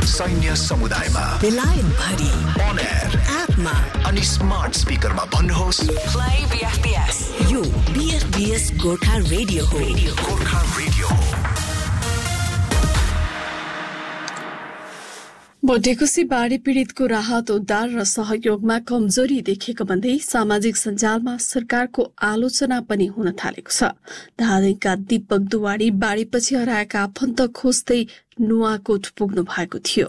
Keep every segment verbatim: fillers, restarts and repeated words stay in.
सैन्य समुदायमा, बेलायत भरि, on air, एपमा अनि स्मार्ट स्पिकरमा भन्नुहोस् Play B F B S. यो B F B S Gorkha radio हो। गोर्खा रेडियो हो। भोटेकुसी बाढी पीडितको राहत उद्धार र सहयोगमा कमजोरी देखेको भन्दै सामाजिक सञ्जालमा सरकारको आलोचना पनि हुन थालेको छ। धादिङका दीपक दुवाडी बाढीपछि हराएका आफन्त खोज्दै नुवाकोट पुग्नु भएको थियो।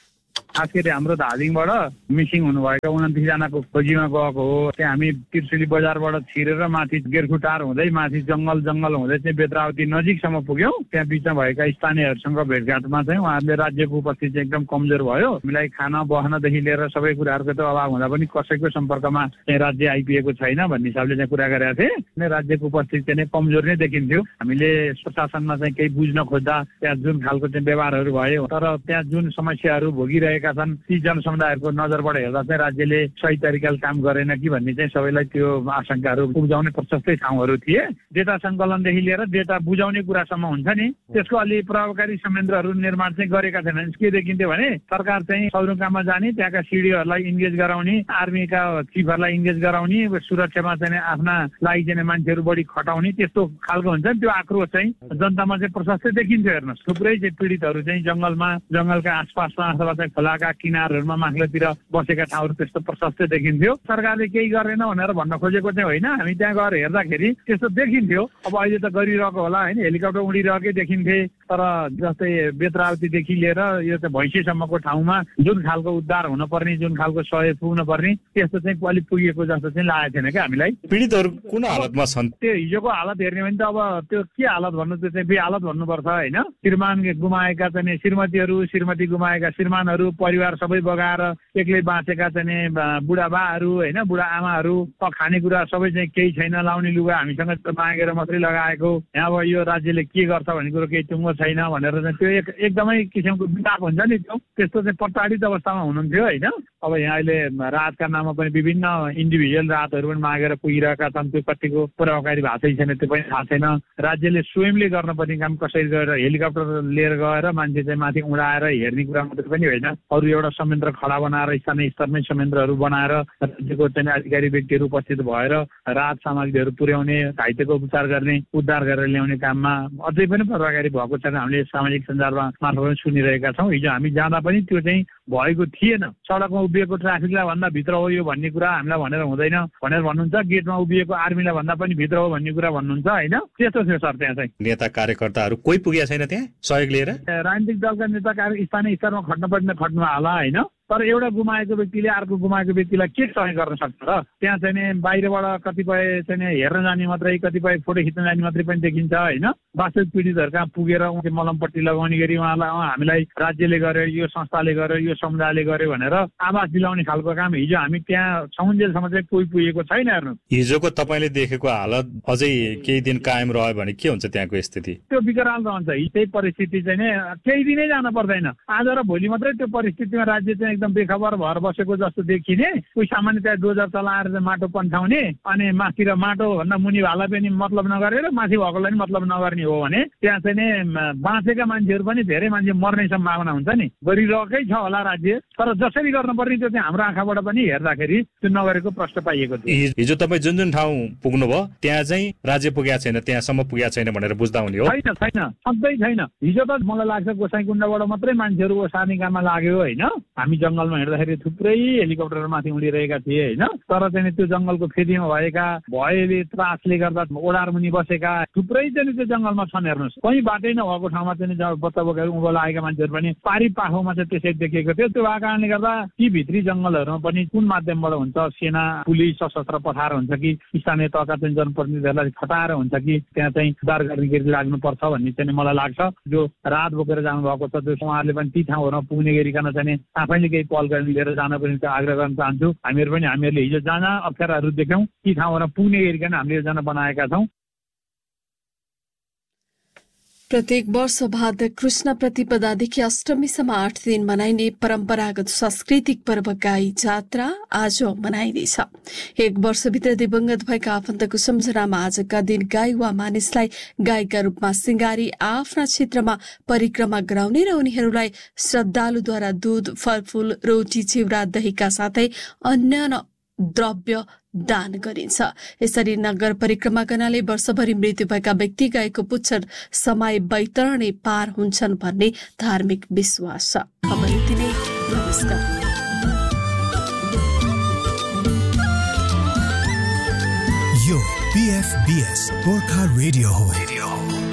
खास गरी हाम्रो धादिङबाट मिसिङ हुनुभएका उन्तिस जनाको खोजीमा गएको हो। त्यहाँ हामी त्रिशुली बजारबाट छिरेर माथि गेरखुटार हुँदै माथि जंगल जंगल हुँदै चाहिँ बेत्रावती नजिकसम्म पुग्यौं। त्यहाँ बिचमा भएका स्थानीयहरूसँग भेटघाटमा चाहिँ उहाँहरूले राज्यको उपस्थिति चाहिँ एकदम कमजोर भयो। हामीलाई खाना बस्नदेखि लिएर सबै कुराहरूको त अभाव हुँदा पनि कसैको सम्पर्कमा चाहिँ राज्य आइपुगेको छैन भन्ने हिसाबले चाहिँ कुरा गरेका थिए। अनि राज्यको उपस्थिति चाहिँ कमजोर नै देखिन्थ्यो। हामीले प्रशासनमा चाहिँ केही बुझ्न खोज्दा त्यहाँ जुन खालको चाहिँ व्यवहारहरू भयो, तर त्यहाँ जुन समस्याहरू भोगिरहेका छन् ती जनसमुदायहरूको नजरबाट हेर्दा चाहिँ राज्यले सही तरिकाले काम गरेन कि भन्ने चाहिँ सबैलाई त्यो आशंकाहरू उब्जाउने प्रशस्तै ठाउँहरू थिए। डेटा सङ्कलनदेखि लिएर डेटा बुझाउने कुरासम्म हुन्छ नि, त्यसको अलि प्रभावकारी संयन्त्रहरू निर्माण चाहिँ गरेका छैनन्। के देखिन्थ्यो भने सरकार चाहिँ सदरमुकाममा जाने, त्यहाँका सिडिओहरूलाई इन्गेज गराउने, आर्मीका चिफहरूलाई इन्गेज गराउने, सुरक्षामा चाहिँ आफ्ना लागि चाहिँ मान्छेहरू बढी खटाउने, त्यस्तो खालको हुन्छ नि। त्यो आक्रोश चाहिँ जनतामा चाहिँ प्रशस्तै देखिन्थ्यो। हेर्नुहोस्, थुप्रै चाहिँ पीडितहरू चाहिँ जङ्गलमा, जङ्गलका आसपासमा अथवा चाहिँ खोलाका किनारहरूमा माथिल्लोतिर बसेका ठाउँहरू त्यस्तो प्रशस्तै देखिन्थ्यो। सरकारले केही गरेन भनेर भन्न खोजेको चाहिँ होइन। हामी त्यहाँ गएर हेर्दाखेरि त्यस्तो देखिन्थ्यो। अब अहिले त गरिरहेको होला होइन, हेलिकप्टर उडिरहेकै देखिन्थे। तर जस्तै बेत्रावतीदेखि लिएर यो चाहिँ भैँसीसम्मको ठाउँमा जुन खालको उद्धार हुनुपर्ने, जुन खालको सहयोग पुग्न पर्ने, त्यस्तो चाहिँ अलिक पुगेको जस्तो चाहिँ लागेको थिएन क्या हामीलाई। पीडितहरू कुन हालतमा छन्? त्यो हिजोको हालत हेर्ने भने त अब त्यो के हालत भन्नु, त्यो चाहिँ बेहालत भन्नुपर्छ होइन। श्रीमान गुमाएका चाहिँ श्रीमतीहरू, श्रीमती गुमाएका श्रीमानहरू, परिवार सबै बगाएर एक्लै बाँचेका चाहिँ बुढाबाहरू होइन, बुढा आमाहरू, खानेकुरा सबै चाहिँ केही छैन, लाउने लुगा हामीसँग मागेर मात्रै लगाएको। यहाँ अब यो राज्यले के गर्छ भन्ने कुरो केही टुङ्गो छैन भनेर चाहिँ त्यो एक एकदमै किसिमको विताप हुन्छ नि। त्यो त्यस्तो चाहिँ प्रताडित अवस्थामा हुनुहुन्थ्यो होइन। अब यहाँ अहिले राहतका नाममा पनि विभिन्न इन्डिभिजुअल राहतहरू पनि मागेर पुगिरहेका छन्। त्यो कतिको प्रभावकारी भएको छैन त्यो पनि थाहा छैन। राज्यले स्वयंले गर्नुपर्ने काम कसरी गरेर हेलिकप्टर लिएर गएर मान्छे चाहिँ माथि उडाएर हेर्ने कुरा मात्रै पनि होइन, अरू एउटा संयन्त्र खडा बनाएर स्थानीय स्तरमै संयन्त्रहरू बनाएर राज्यको चाहिँ अधिकारी व्यक्तिहरू उपस्थित भएर राहत सामग्रीहरू पुर्याउने, घाइतेको उपचार गर्ने, उद्धार गरेर ल्याउने काममा अझै पनि प्रभावकारी भएको छैन। हामीले सामाजिक सञ्जालमा मार्फत सुनिरहेका छौँ। हिजो हामी जाँदा पनि त्यो चाहिँ भएको थिएन। सडकमा उभिएको ट्राफिकलाई भन्दा भित्र हो यो भन्ने कुरा हामीलाई भनेर हुँदैन भनेर भन्नुहुन्छ। गेटमा उभिएको आर्मीलाई भन्दा पनि भित्र हो भन्ने कुरा भन्नुहुन्छ होइन। त्यस्तो थियो सर। त्यहाँ चाहिँ नेता कार्यकर्ताहरू कोही पुगेको छैन त्यहाँ सहयोग लिएर? राजनीतिक दलका नेता कार्य स्थानीय स्तरमा खट्न पर्ने खट्नु होला होइन। तर एउटा गुमाएको व्यक्तिले अर्को गुमाएको व्यक्तिलाई के सहयोग गर्न सक्छ र? त्यहाँ चाहिँ बाहिरबाट कतिपय चाहिँ हेर्न जाने मात्रै, कतिपय फोटो खिच्न जाने मात्रै पनि देखिन्छ होइन। वास्तविक पीडितहरू कहाँ पुगेर मलमपट्टि लगाउने गरी उहाँलाई हामीलाई राज्यले गर्यो, यो संस्थाले गर्यो, यो समुदायले गर्यो भनेर आवाज दिलाउने खालको काम हिजो हामी त्यहाँ समुन्जेलसम्म चाहिँ कोही पुगेको छैन। हेर्नु, हिजोको तपाईँले देखेको हालत अझै केही दिन कायम रह्यो भने के हुन्छ त्यहाँको स्थिति? त्यो विकराल रहन्छ। त्यही परिस्थिति चाहिँ केही दिनै जान पर्दैन। आज र भोलि मात्रै त्यो परिस्थितिमा राज्य चाहिँ एकदम बेखबर भएर बसेको जस्तो देखिने। कोही सामान्यतया डोजर चलाएर चाहिँ माटो पन्ठाउने अनि माथि र माटो भन्दा मुनि भाला पनि मतलब नगरेर माथि भएकोलाई पनि मतलब नगर्ने हो भने त्यहाँ चाहिँ नि बाँचेका मान्छेहरू पनि धेरै मान्छे मर्ने सम्भावना हुन्छ नि। गरिरहेकै छ होला राज्य, तर जसरी गर्नुपर्ने त्यो चाहिँ हाम्रो आँखाबाट पनि हेर्दाखेरि त्यो नगरेको प्रश्न पाइएको थियो। हिजो तपाईँ जुन जुन ठाउँ पुग्नुभयो त्यहाँ चाहिँ राज्य पुगेको छैन, त्यहाँसम्म पुगेको छैन भनेर बुझ्दा हुने हो? छैन छैन, सधैँ छैन। हिजो त मलाई लाग्छ गोसाइँकुण्डबाट मात्रै मान्छेहरू ओसार्ने काममा लाग्यो होइन। हामी जङ्गलमा हेर्दाखेरि थुप्रै हेलिकप्टरमाथि उडिरहेका थिए होइन। तर चाहिँ त्यो जङ्गलको फेदीमा भएका, भयले त्रासले गर्दा ओडार मुनि बसेका थुप्रै चाहिँ त्यो जङ्गलमा छन्। हेर्नुहोस्, कहीँ बाटै नभएको ठाउँमा चाहिँ बच्चा बोकेर उँभो लागेका मान्छेहरू पनि पारी पाखोमा चाहिँ त्यसै देखिएको थियो। त्यो भएको कारणले गर्दा ती भित्री जङ्गलहरूमा पनि कुन माध्यमबाट हुन्छ, सेना पुलिस सशस्त्र पठाएर हुन्छ कि स्थानीय तहका चाहिँ जनप्रतिनिधिहरूलाई खटाएर हुन्छ कि त्यहाँ चाहिँ उद्धार गर्ने गरी लाग्नुपर्छ भन्ने चाहिँ मलाई लाग्छ। जो रात बोकेर जानुभएको छ त्यो उहाँहरूले पनि ती ठाउँहरूमा पुग्ने गरिकन चाहिँ आफैले केही पहल गर्ने लिएर जानको निम्ति आग्रह गर्न चाहन्छु। हामीहरू पनि हामीहरूले हिजो जहाँ जहाँ अप्ठ्याराहरू देख्यौँ ती ठाउँहरूमा पुग्ने गरिकन हामीले योजना बनाएका छौँ। प्रत्येक वर्ष भाद्र कृष्ण प्रतिपदादेखि अष्टमीसम्म आठ दिन मनाइने परम्परागत सांस्कृतिक पर्व गाई जात्रा आज मनाइँदैछ। एक वर्षभित्र दिवंगत भएका आफन्तको सम्झनामा आजका दिन गाई वा मानिसलाई गाईका रूपमा सिंगारी आफ्ना क्षेत्रमा परिक्रमा गराउने र उनीहरूलाई श्रद्धालुद्वारा दूध, फलफूल, रोटी, चिउरा, दहीका साथै अन्य द्रव्य दान गरिन्छ। यसरी नगर परिक्रमा गर्नाले वर्षभरि मृत्यु भएका व्यक्ति गाईको पुच्छर समय वैतरणी पार हुन्छन् भन्ने धार्मिक विश्वास छ। खबर यति नै। नमस्कार। यो पीएफबीएस गोर्खा रेडियो हो।